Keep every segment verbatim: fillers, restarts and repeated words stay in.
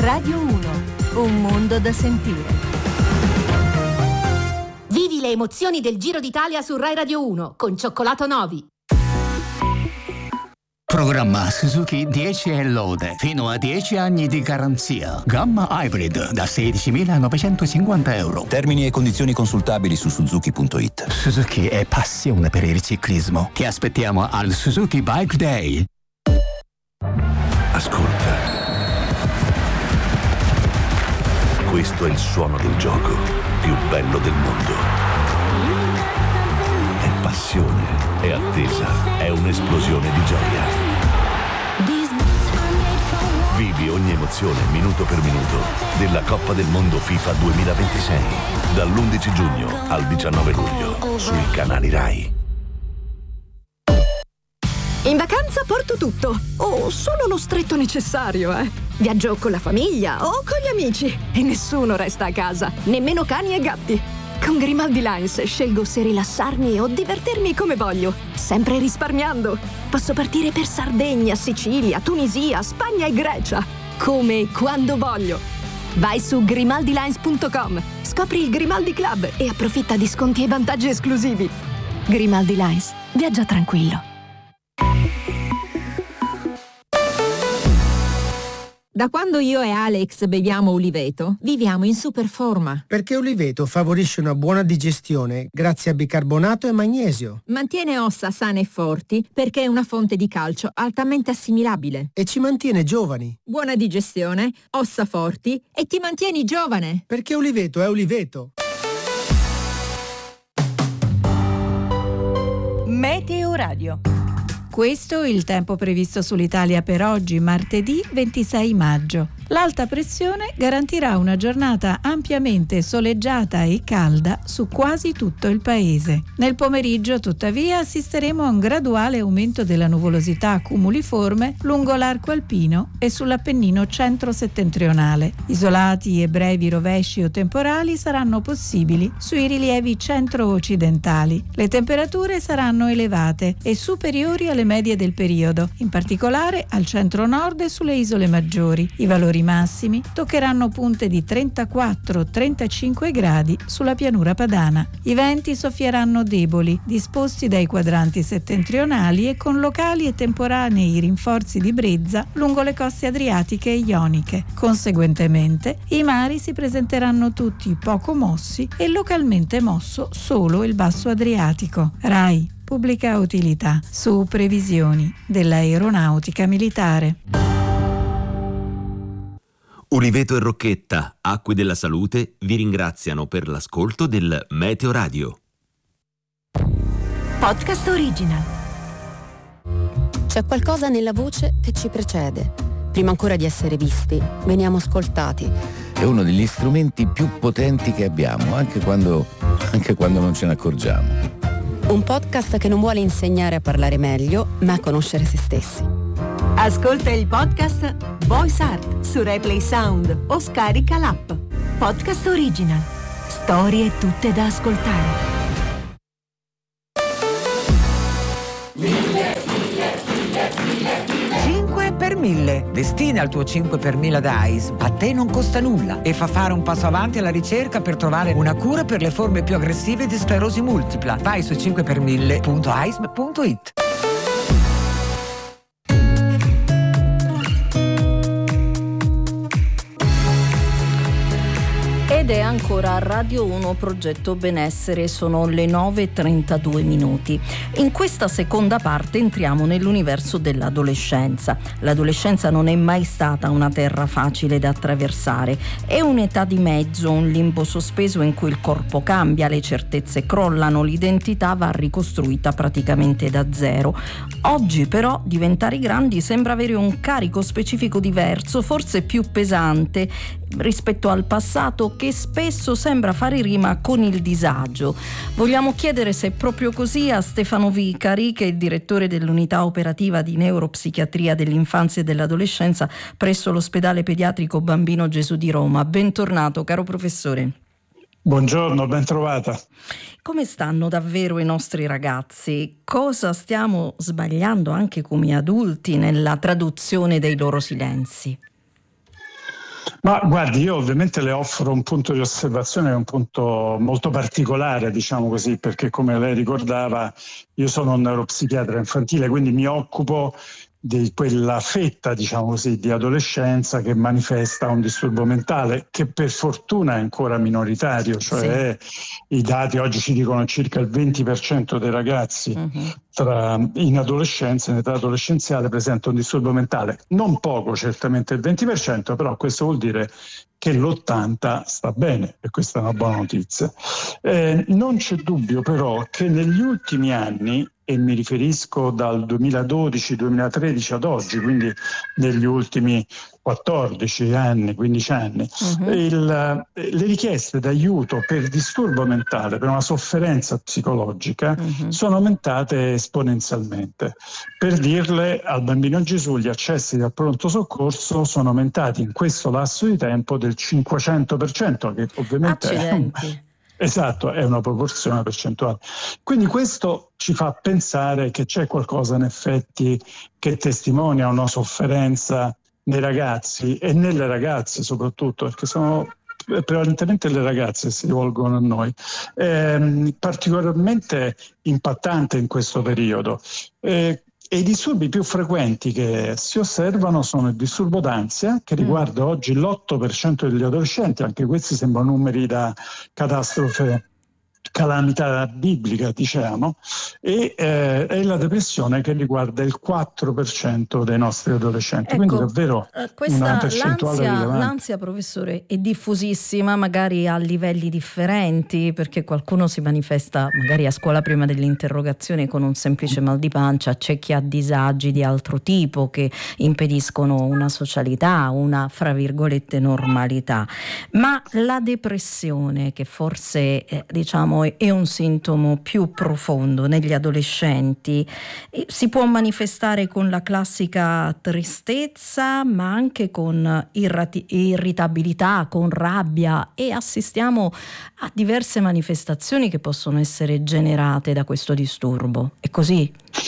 Radio uno, un mondo da sentire. Vivi le emozioni del Giro d'Italia su Rai Radio uno con Cioccolato Novi. Programma Suzuki dieci e lode, fino a dieci anni di garanzia. Gamma Hybrid da sedicimilanovecentocinquanta euro. Termini e condizioni consultabili su suzuki punto it. Suzuki è passione per il ciclismo. Ti aspettiamo al Suzuki Bike Day. Ascolta. Questo è il suono del gioco più bello del mondo. È passione, è attesa, è un'esplosione di gioia. Vivi ogni emozione minuto per minuto della Coppa del Mondo FIFA duemilaventisei dall'undici giugno al diciannove luglio sui canali Rai. In vacanza porto tutto, o solo lo stretto necessario, eh. Viaggio con la famiglia o con gli amici e nessuno resta a casa, nemmeno cani e gatti. Con Grimaldi Lines scelgo se rilassarmi o divertirmi come voglio, sempre risparmiando. Posso partire per Sardegna, Sicilia, Tunisia, Spagna e Grecia, come e quando voglio. Vai su grimaldi lines punto com, scopri il Grimaldi Club e approfitta di sconti e vantaggi esclusivi. Grimaldi Lines, viaggia tranquillo. Da quando io e Alex beviamo Uliveto, viviamo in super forma. Perché Uliveto favorisce una buona digestione grazie a bicarbonato e magnesio. Mantiene ossa sane e forti perché è una fonte di calcio altamente assimilabile. E ci mantiene giovani. Buona digestione, ossa forti e ti mantieni giovane. Perché Uliveto è Uliveto. Meteo Radio. Questo è il tempo previsto sull'Italia per oggi, martedì ventisei maggio. L'alta pressione garantirà una giornata ampiamente soleggiata e calda su quasi tutto il paese. Nel pomeriggio, tuttavia, assisteremo a un graduale aumento della nuvolosità cumuliforme lungo l'arco alpino e sull'Appennino centro-settentrionale. Isolati e brevi rovesci o temporali saranno possibili sui rilievi centro-occidentali. Le temperature saranno elevate e superiori alle medie del periodo, in particolare al centro-nord e sulle isole maggiori. I valori massimi toccheranno punte di trentaquattro trentacinque gradi sulla pianura padana. I venti soffieranno deboli, disposti dai quadranti settentrionali e con locali e temporanei rinforzi di brezza lungo le coste adriatiche e ioniche. Conseguentemente, i mari si presenteranno tutti poco mossi e localmente mosso solo il basso Adriatico. Rai, pubblica utilità, su previsioni dell'aeronautica militare. Uliveto e Rocchetta, Acque della Salute, vi ringraziano per l'ascolto del Meteo Radio. Podcast Original. C'è qualcosa nella voce che ci precede. Prima ancora di essere visti, veniamo ascoltati. È uno degli strumenti più potenti che abbiamo, anche quando, anche quando non ce ne accorgiamo. Un podcast che non vuole insegnare a parlare meglio, ma a conoscere se stessi. Ascolta il podcast Voice Art su Replay Sound o scarica l'app. Podcast Original. Storie tutte da ascoltare. cinque per mille. Destina il tuo cinque per mille ad A I S. A te non costa nulla e fa fare un passo avanti alla ricerca per trovare una cura per le forme più aggressive di sclerosi multipla. Vai su cinque per mille punto a i s m punto i t. Ed è ancora Radio uno Progetto Benessere, sono le nove e trentadue minuti. In questa seconda parte entriamo nell'universo dell'adolescenza. L'adolescenza non è mai stata una terra facile da attraversare, è un'età di mezzo, un limbo sospeso in cui il corpo cambia, le certezze crollano, l'identità va ricostruita praticamente da zero. Oggi però diventare grandi sembra avere un carico specifico diverso, forse più pesante rispetto al passato, che spesso sembra fare rima con il disagio. Vogliamo chiedere se è proprio così a Stefano Vicari, che è il direttore dell'unità operativa di neuropsichiatria dell'infanzia e dell'adolescenza presso l'ospedale pediatrico Bambino Gesù di Roma. Bentornato, caro professore. Buongiorno, ben trovata. Come stanno davvero i nostri ragazzi? Cosa stiamo sbagliando anche come adulti nella traduzione dei loro silenzi? Ma guardi, io ovviamente le offro un punto di osservazione, un punto molto particolare, diciamo così, perché come lei ricordava io sono un neuropsichiatra infantile, quindi mi occupo di quella fetta, diciamo così, di adolescenza che manifesta un disturbo mentale che per fortuna è ancora minoritario, cioè sì. I dati oggi ci dicono circa il venti per cento dei ragazzi uh-huh. tra, in adolescenza, in età adolescenziale, presenta un disturbo mentale. Non poco, certamente il venti per cento, però questo vuol dire che l'ottanta per cento sta bene e questa è una buona notizia. Eh, non c'è dubbio però che negli ultimi anni, e mi riferisco dal duemiladodici duemilatredici ad oggi, quindi negli ultimi quattordici anni, quindici anni, uh-huh. il, le richieste d'aiuto per disturbo mentale, per una sofferenza psicologica, uh-huh. sono aumentate esponenzialmente. Per dirle, al Bambino Gesù gli accessi al pronto soccorso sono aumentati in questo lasso di tempo del cinquecento per cento, che ovviamente Accidenti. è esatto, è una proporzione percentuale. Quindi questo ci fa pensare che c'è qualcosa in effetti che testimonia una sofferenza nei ragazzi e nelle ragazze soprattutto, perché sono prevalentemente le ragazze che si rivolgono a noi, eh, particolarmente impattante in questo periodo. Eh, E i disturbi più frequenti che si osservano sono il disturbo d'ansia, che riguarda mm. oggi l'otto per cento degli adolescenti, anche questi sembrano numeri da catastrofe, calamità biblica, diciamo, e, eh, e la depressione che riguarda il quattro per cento dei nostri adolescenti. Ecco, quindi davvero questa, una percentuale l'ansia, rilevante. l'ansia, professore, è diffusissima, magari a livelli differenti, perché qualcuno si manifesta magari a scuola prima dell'interrogazione con un semplice mal di pancia, c'è chi ha disagi di altro tipo che impediscono una socialità, una fra virgolette normalità. Ma la depressione, che forse eh, diciamo è un sintomo più profondo negli adolescenti, si può manifestare con la classica tristezza, ma anche con irrati- irritabilità, con rabbia, e assistiamo a diverse manifestazioni che possono essere generate da questo disturbo. È così?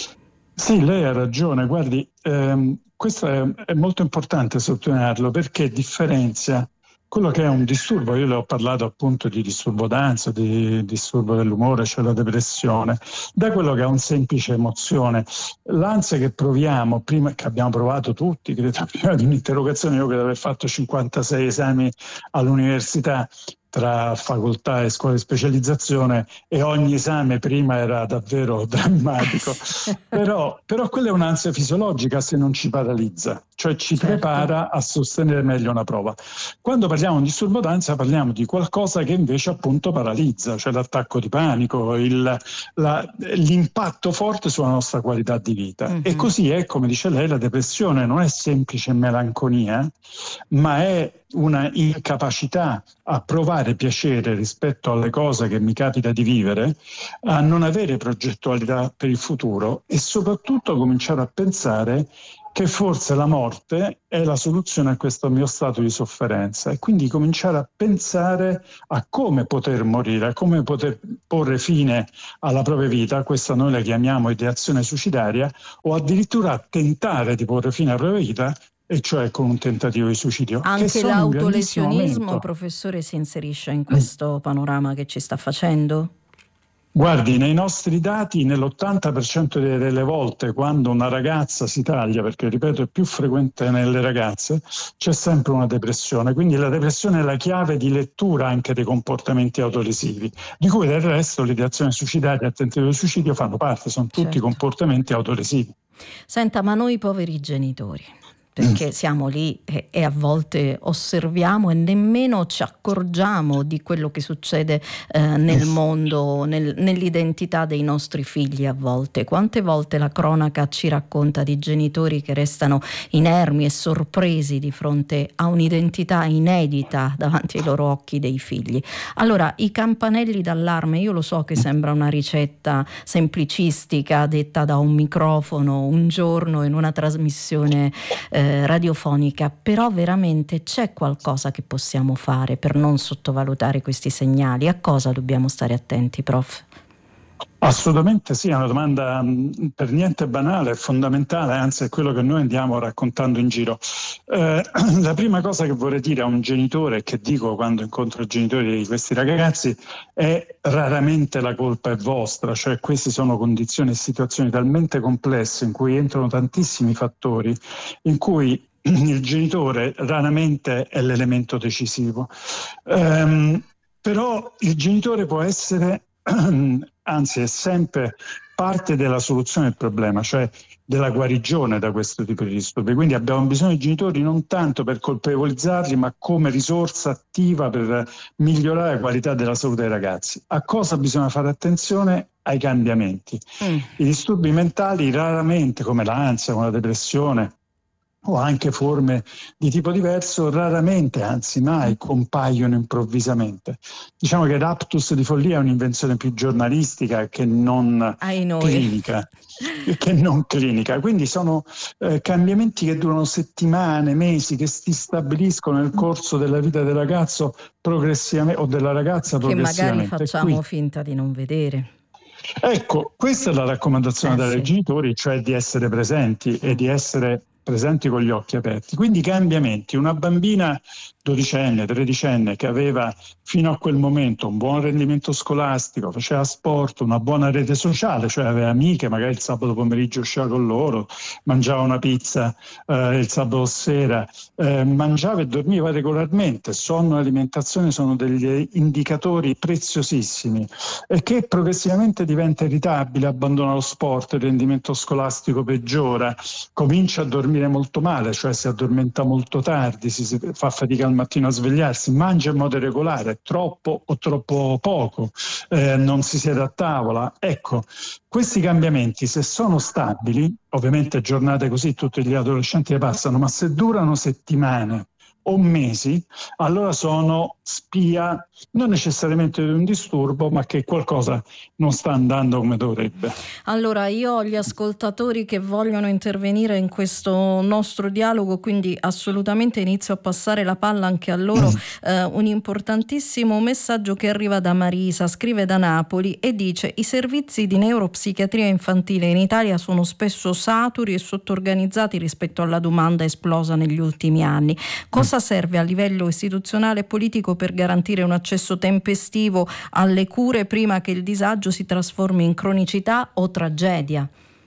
Sì, lei ha ragione. Guardi, ehm, questo è, è molto importante sottolinearlo, perché differenzia quello che è un disturbo. Io le ho parlato appunto di disturbo d'ansia, di disturbo dell'umore, cioè la depressione, da quello che è un semplice emozione. L'ansia che proviamo, prima che abbiamo provato tutti, credo, prima di un'interrogazione, io credo di aver fatto cinquantasei esami all'università, tra facoltà e scuole di specializzazione, e ogni esame prima era davvero drammatico. però, però quella è un'ansia fisiologica se non ci paralizza, cioè ci certo. prepara a sostenere meglio una prova. Quando parliamo di disturbo d'ansia parliamo di qualcosa che invece appunto paralizza, cioè l'attacco di panico, il, la, l'impatto forte sulla nostra qualità di vita. Mm-hmm. E così è, come dice lei, la depressione non è semplice melanconia, ma è una incapacità a provare piacere rispetto alle cose che mi capita di vivere, a non avere progettualità per il futuro e soprattutto cominciare a pensare che forse la morte è la soluzione a questo mio stato di sofferenza, e quindi cominciare a pensare a come poter morire, a come poter porre fine alla propria vita. Questa noi la chiamiamo ideazione suicidaria, o addirittura a tentare di porre fine alla propria vita, e cioè con un tentativo di suicidio. Anche l'autolesionismo, professore, si inserisce in questo panorama che ci sta facendo? Guardi, nei nostri dati, nell'ottanta per cento delle volte quando una ragazza si taglia, perché ripeto è più frequente nelle ragazze, c'è sempre una depressione. Quindi la depressione è la chiave di lettura anche dei comportamenti autolesivi, di cui del resto l'ideazione suicidaria e il tentativo di suicidio fanno parte, sono tutti certo. comportamenti autolesivi. Senta, ma noi poveri genitori, perché siamo lì e, e a volte osserviamo e nemmeno ci accorgiamo di quello che succede eh, nel mondo, nel, nell'identità dei nostri figli a volte. Quante volte la cronaca ci racconta di genitori che restano inermi e sorpresi di fronte a un'identità inedita davanti ai loro occhi dei figli. Allora, i campanelli d'allarme, io lo so che sembra una ricetta semplicistica detta da un microfono un giorno in una trasmissione eh, radiofonica, però veramente c'è qualcosa che possiamo fare per non sottovalutare questi segnali? A cosa dobbiamo stare attenti, prof? Assolutamente sì, è una domanda mh, per niente banale, è fondamentale, anzi è quello che noi andiamo raccontando in giro. Eh, la prima cosa che vorrei dire a un genitore, che dico quando incontro i genitori di questi ragazzi, è raramente la colpa è vostra, cioè queste sono condizioni e situazioni talmente complesse in cui entrano tantissimi fattori, in cui il genitore raramente è l'elemento decisivo. Um, però il genitore può essere, anzi è sempre parte della soluzione del problema, cioè della guarigione da questo tipo di disturbi. Quindi abbiamo bisogno di genitori non tanto per colpevolizzarli, ma come risorsa attiva per migliorare la qualità della salute dei ragazzi. A cosa bisogna fare attenzione? Ai cambiamenti. Mm. I disturbi mentali raramente, come l'ansia, come la depressione, o anche forme di tipo diverso, raramente, anzi mai, compaiono improvvisamente. Diciamo che l'aptus di follia è un'invenzione più giornalistica che non clinica, che non clinica. Quindi sono eh, cambiamenti che durano settimane, mesi, che si stabiliscono nel corso della vita del ragazzo progressivamente o della ragazza che progressivamente. Che magari facciamo Qui. finta di non vedere. Ecco, questa è la raccomandazione eh, dai sì. genitori, cioè di essere presenti e di essere presenti con gli occhi aperti. Quindi cambiamenti. Una bambina dodicenne, tredicenne che aveva fino a quel momento un buon rendimento scolastico, faceva sport, una buona rete sociale, cioè aveva amiche, magari il sabato pomeriggio usciva con loro, mangiava una pizza eh, il sabato sera, eh, mangiava e dormiva regolarmente. Sonno e alimentazione sono degli indicatori preziosissimi e che progressivamente diventa irritabile, abbandona lo sport, il rendimento scolastico peggiora, comincia a dormire molto male, cioè si addormenta molto tardi, si fa fatica al mattino a svegliarsi, mangia in modo regolare, troppo o troppo poco, eh, non si siede a tavola. Ecco, questi cambiamenti, se sono stabili, ovviamente giornate così tutti gli adolescenti le passano, ma se durano settimane o mesi, allora sono spia non necessariamente di un disturbo, ma che qualcosa non sta andando come dovrebbe. Allora, io ho gli ascoltatori che vogliono intervenire in questo nostro dialogo, quindi assolutamente inizio a passare la palla anche a loro. Mm. Eh, un importantissimo messaggio che arriva da Marisa, scrive da Napoli e dice: i servizi di neuropsichiatria infantile in Italia sono spesso saturi e sottoorganizzati rispetto alla domanda esplosa negli ultimi anni. Cosa serve a livello istituzionale e politico per garantire un accesso tempestivo alle cure prima che il disagio si trasformi in cronicità o tragedia?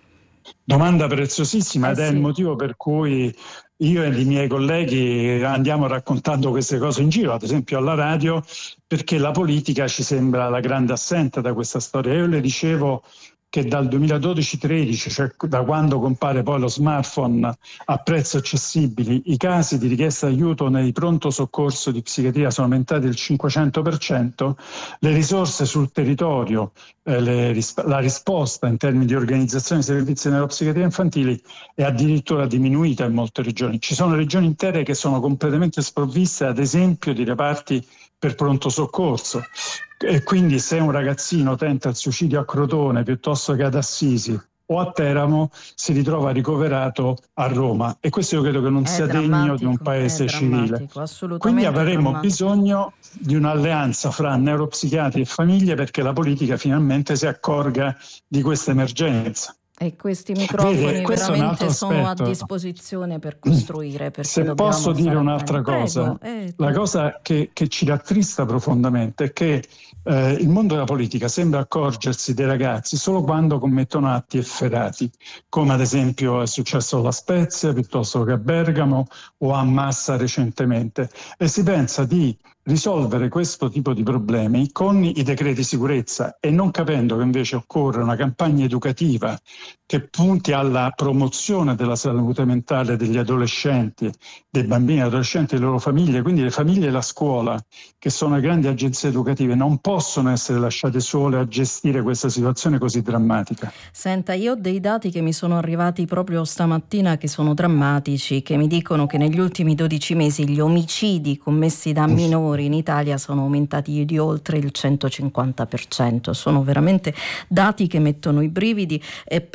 Domanda preziosissima, eh ed sì. è il motivo per cui io e i miei colleghi andiamo raccontando queste cose in giro, ad esempio alla radio, perché la politica ci sembra la grande assente da questa storia. Io le dicevo che dal duemiladodici tredici, cioè da quando compare poi lo smartphone a prezzi accessibili, i casi di richiesta d'aiuto nei pronto soccorso di psichiatria sono aumentati del cinquecento per cento, le risorse sul territorio, eh, le, la risposta in termini di organizzazione dei servizi di neuropsichiatria infantili è addirittura diminuita in molte regioni. Ci sono regioni intere che sono completamente sprovviste, ad esempio, di reparti per pronto soccorso. E quindi se un ragazzino tenta il suicidio a Crotone piuttosto che ad Assisi o a Teramo, si ritrova ricoverato a Roma, e questo io credo che non è sia degno di un paese civile. Quindi avremo drammatico. bisogno di un'alleanza fra neuropsichiatri e famiglie, perché la politica finalmente si accorga di questa emergenza. E questi microfoni Vede, veramente sono a disposizione per costruire. Se posso dire un'altra bene. cosa, eh, la cosa che, che ci rattrista profondamente è che eh, il mondo della politica sembra accorgersi dei ragazzi solo quando commettono atti efferati, come ad esempio è successo a La Spezia, piuttosto che a Bergamo o a Massa recentemente, e si pensa di risolvere questo tipo di problemi con i decreti sicurezza, e non capendo che invece occorre una campagna educativa che punti alla promozione della salute mentale degli adolescenti, dei bambini, adolescenti e delle loro famiglie. Quindi le famiglie e la scuola, che sono le grandi agenzie educative, non possono essere lasciate sole a gestire questa situazione così drammatica. Senta, io ho dei dati che mi sono arrivati proprio stamattina che sono drammatici, che mi dicono che negli ultimi dodici mesi gli omicidi commessi da minori in Italia sono aumentati di oltre il centocinquanta per cento. Sono veramente dati che mettono i brividi, e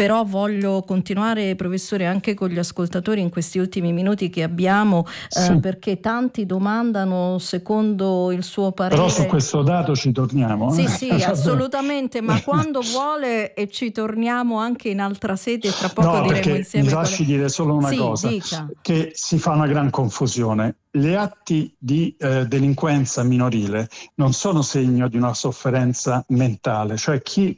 però voglio continuare, professore, anche con gli ascoltatori in questi ultimi minuti che abbiamo, sì. eh, perché tanti domandano secondo il suo parere. Però su questo dato ci torniamo. Sì, eh? sì, assolutamente, ma quando vuole e ci torniamo anche in altra sede, tra poco no, diremo insieme. Mi lasci le... dire solo una sì, cosa, dica. Che si fa una gran confusione. Gli atti di eh, delinquenza minorile non sono segno di una sofferenza mentale, cioè chi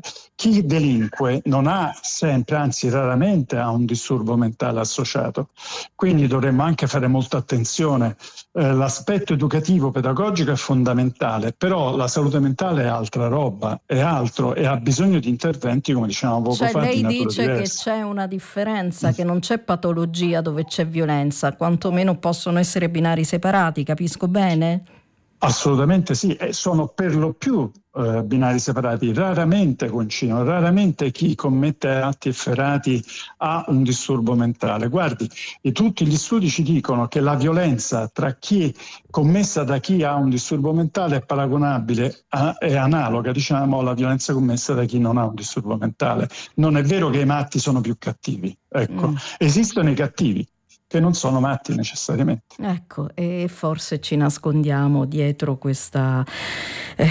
Chi delinque non ha sempre, anzi raramente ha un disturbo mentale associato, quindi dovremmo anche fare molta attenzione. Eh, l'aspetto educativo pedagogico è fondamentale, però la salute mentale è altra roba, è altro e ha bisogno di interventi, come dicevamo poco cioè, fa. lei di natura dice diversa. Che c'è una differenza, che non c'è patologia dove c'è violenza, quantomeno possono essere binari separati, capisco bene? Assolutamente sì, e sono per lo più eh, binari separati, raramente coincidono, raramente chi commette atti efferati ha un disturbo mentale. Guardi, e tutti gli studi ci dicono che la violenza tra chi commessa da chi ha un disturbo mentale è paragonabile, a, è analoga, diciamo, alla violenza commessa da chi non ha un disturbo mentale. Non è vero che i matti sono più cattivi, ecco, mm. esistono i cattivi, che non sono matti necessariamente. Ecco, e forse ci nascondiamo dietro questa, eh,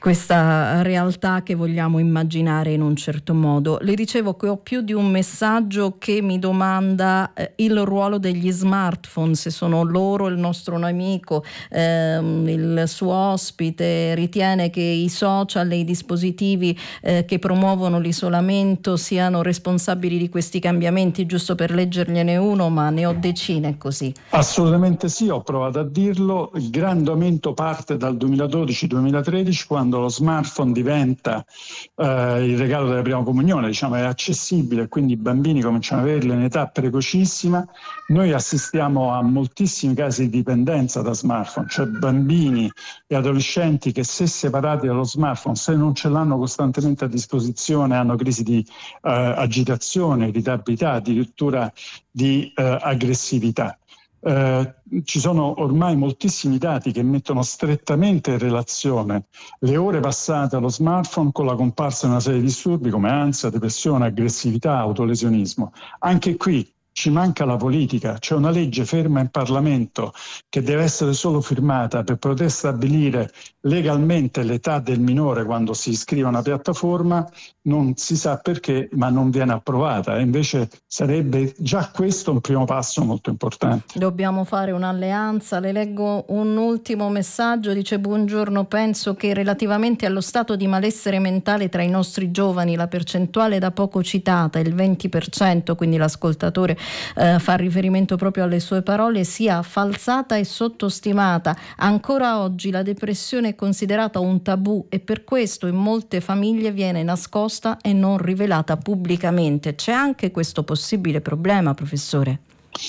questa realtà che vogliamo immaginare in un certo modo. Le dicevo che ho più di un messaggio che mi domanda eh, il ruolo degli smartphone, se sono loro il nostro nemico, ehm, il suo ospite ritiene che i social e i dispositivi eh, che promuovono l'isolamento siano responsabili di questi cambiamenti, giusto per leggergliene uno, ma ne ho decine così. Assolutamente sì, ho provato a dirlo. Il grande aumento parte dal duemiladodici duemilatredici, quando lo smartphone diventa eh, il regalo della prima comunione, diciamo, è accessibile, quindi i bambini cominciano ad averlo in età precocissima. Noi assistiamo a moltissimi casi di dipendenza da smartphone, cioè bambini e adolescenti che, se separati dallo smartphone, se non ce l'hanno costantemente a disposizione, hanno crisi di eh, agitazione, irritabilità, addirittura di eh, aggressività. Eh, ci sono ormai moltissimi dati che mettono strettamente in relazione le ore passate allo smartphone con la comparsa di una serie di disturbi come ansia, depressione, aggressività, autolesionismo. Anche qui ci manca la politica, c'è una legge ferma in Parlamento che deve essere solo firmata per poter stabilire legalmente l'età del minore quando si iscrive a una piattaforma, non si sa perché, ma non viene approvata, e invece sarebbe già questo un primo passo molto importante. Dobbiamo fare un'alleanza. Le leggo un ultimo messaggio, dice: buongiorno, penso che relativamente allo stato di malessere mentale tra i nostri giovani la percentuale da poco citata, il venti per cento, quindi l'ascoltatore eh, fa riferimento proprio alle sue parole, sia falsata e sottostimata. Ancora oggi la depressione è considerata un tabù e per questo in molte famiglie viene nascosta e non rivelata pubblicamente. C'è anche questo possibile problema, professore?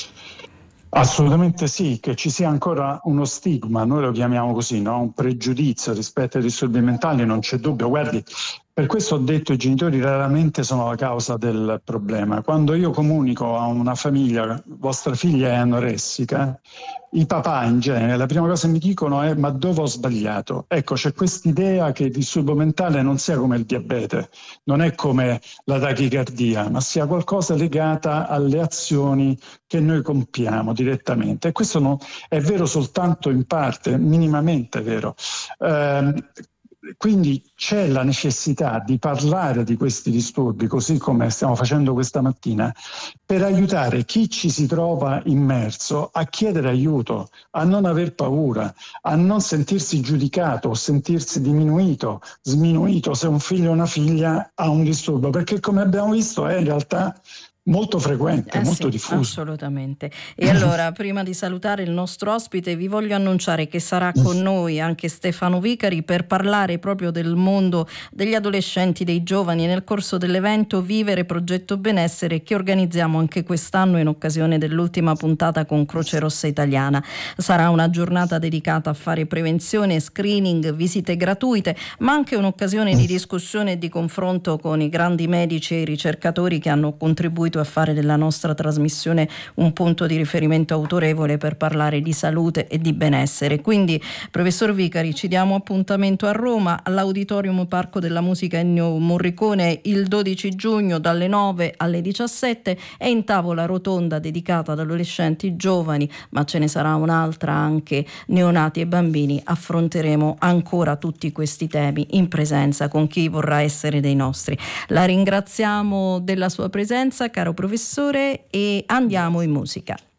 Assolutamente sì, che ci sia ancora uno stigma, noi lo chiamiamo così, no? Un pregiudizio rispetto ai disturbi mentali, non c'è dubbio. Guardi, per questo ho detto, i genitori raramente sono la causa del problema. Quando io comunico a una famiglia, vostra figlia è anoressica, i papà in genere la prima cosa che mi dicono è: ma dove ho sbagliato? Ecco, c'è quest'idea che il disturbo mentale non sia come il diabete, non è come la tachicardia, ma sia qualcosa legata alle azioni che noi compiamo direttamente. E questo no, è vero soltanto in parte, minimamente vero. Eh, Quindi c'è la necessità di parlare di questi disturbi, così come stiamo facendo questa mattina, per aiutare chi ci si trova immerso a chiedere aiuto, a non aver paura, a non sentirsi giudicato o sentirsi diminuito, sminuito se un figlio o una figlia ha un disturbo, perché, come abbiamo visto, è in realtà molto frequente, eh molto sì, diffuso. Assolutamente. E allora, prima di salutare il nostro ospite, vi voglio annunciare che sarà con noi anche Stefano Vicari per parlare proprio del mondo degli adolescenti, dei giovani, nel corso dell'evento Vivere Progetto Benessere, che organizziamo anche quest'anno in occasione dell'ultima puntata con Croce Rossa Italiana. Sarà una giornata dedicata a fare prevenzione, screening, visite gratuite, ma anche un'occasione di discussione e di confronto con i grandi medici e i ricercatori che hanno contribuito contribuito a fare della nostra trasmissione un punto di riferimento autorevole per parlare di salute e di benessere. Quindi, professor Vicari, ci diamo appuntamento a Roma all'Auditorium Parco della Musica Ennio Morricone il dodici giugno dalle nove alle diciassette e in tavola rotonda dedicata ad adolescenti giovani, ma ce ne sarà un'altra anche neonati e bambini. Affronteremo ancora tutti questi temi in presenza con chi vorrà essere dei nostri. La ringraziamo della sua presenza, caro professore, e andiamo in musica.